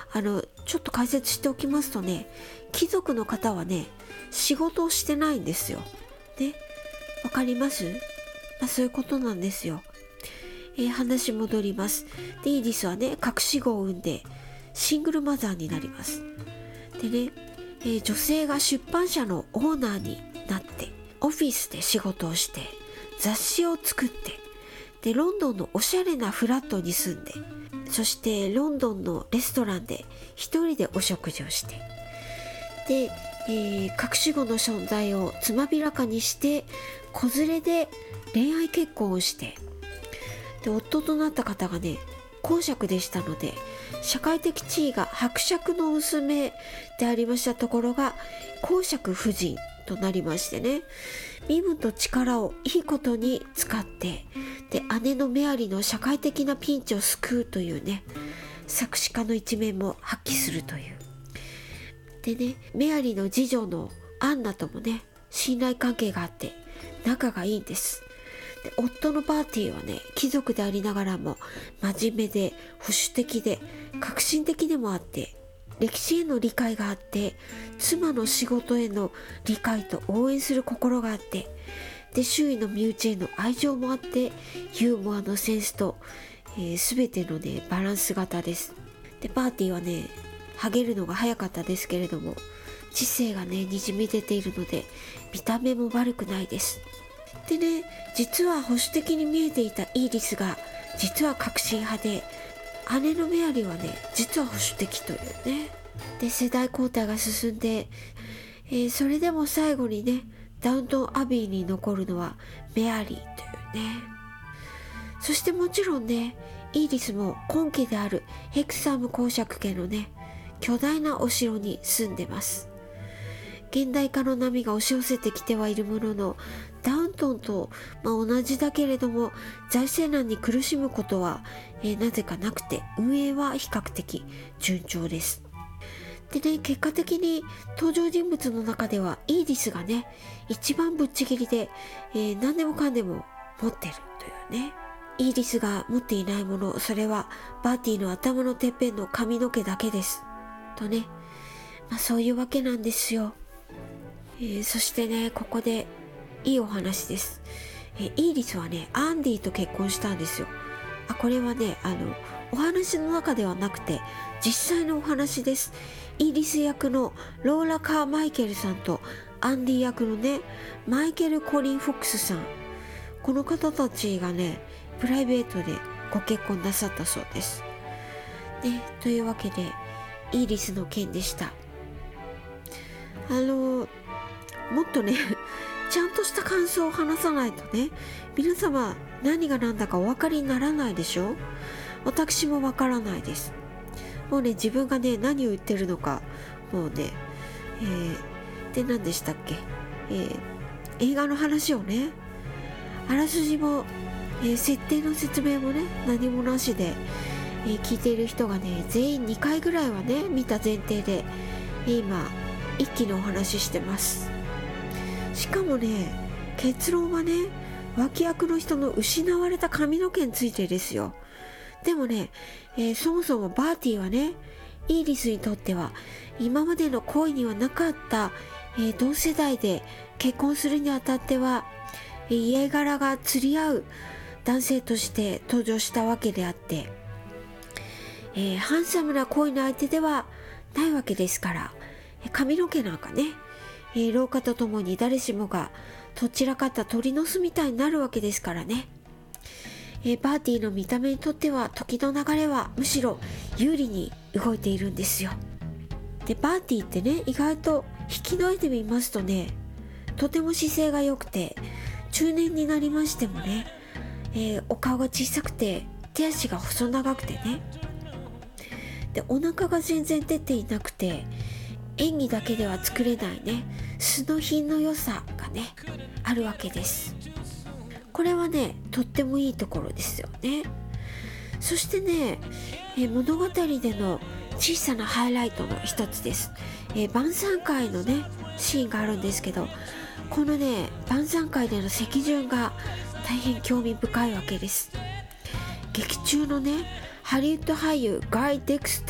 ちょっと解説しておきますとね、貴族の方はね仕事をしてないんですよね。わかります？そういうことなんですよ。話戻ります。でイーリスはね隠し子を産んでシングルマザーになります。でね、女性が出版社のオーナーになってオフィスで仕事をして雑誌を作って、でロンドンのおしゃれなフラットに住んで、そしてロンドンのレストランで一人でお食事をして、で、隠し子の存在をつまびらかにして子連れで恋愛結婚をして、で夫となった方がね公爵でしたので、社会的地位が伯爵の娘でありましたところが公爵夫人となりましてね、身分と力をいいことに使って、で姉のメアリの社会的なピンチを救うというね作詞家の一面も発揮するという。でね、メアリの次女のアンナともね信頼関係があって仲がいいんです。で夫のバーティーはね貴族でありながらも真面目で保守的で革新的でもあって、歴史への理解があって、妻の仕事への理解と応援する心があって、で周囲の身内への愛情もあって、ユーモアのセンスと、全てのねバランス型です。でバーティーはねハゲるのが早かったですけれども、知性がねにじみ出ているので見た目も悪くないです。でね、実は保守的に見えていたイーリスが実は革新派で、姉のメアリーはね実は保守的というね。で世代交代が進んで、それでも最後にねダウントンアビーに残るのはメアリーというね。そしてもちろんねイーリスも今家であるヘクサム公爵家のね巨大なお城に住んでます。現代化の波が押し寄せてきてはいるものの、ダウントンと、同じだけれども財政難に苦しむことは、なぜかなくて、運営は比較的順調です。でね、結果的に登場人物の中ではイーリスがね一番ぶっちぎりで、何でもかんでも持ってるというね。イーリスが持っていないもの、それはバーティーの頭のてっぺんの髪の毛だけですとね。そういうわけなんですよ。そしてねここでいいお話です。イーリスはねアンディと結婚したんですよ。これはねお話の中ではなくて実際のお話です。イーリス役のローラ・カーマイケルさんとアンディ役のねマイケル・コリン・フォックスさん、この方たちがねプライベートでご結婚なさったそうです。というわけでイーリスの件でした。もっとねちゃんとした感想を話さないとね皆様何が何だかお分かりにならないでしょ。私もわからないです。もうね自分がね何を言ってるのかもうね、で何でしたっけ、映画の話をねあらすじも、設定の説明もね何もなしで、聞いている人がね全員2回ぐらいはね見た前提で、今一気にお話ししてます。しかもね結論はね脇役の人の失われた髪の毛についてですよ。でもね、そもそもバーティーはねイーリスにとっては今までの恋にはなかった、同世代で結婚するにあたっては、家柄が釣り合う男性として登場したわけであって、ハンサムな恋の相手ではないわけですから、髪の毛なんかね、老化とともに誰しもがどちらかった鳥の巣みたいになるわけですからね。バーティーの見た目にとっては時の流れはむしろ有利に動いているんですよ。でバーティーってね意外と引きの絵で見ますとねとても姿勢が良くて、中年になりましてもね、お顔が小さくて手足が細長くてね、でお腹が全然出ていなくて演技だけでは作れないね素の品の良さがねあるわけです。これはねとってもいいところですよね。そしてね、物語での小さなハイライトの一つです。晩餐会のねシーンがあるんですけど、このね晩餐会での席順が大変興味深いわけです。劇中のねハリウッド俳優ガイ・デクス